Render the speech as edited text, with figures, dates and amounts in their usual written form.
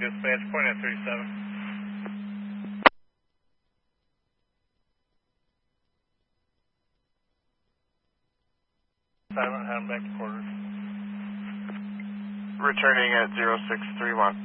dispatch, point at 37. Silent, heading back to quarters. Returning at 0631.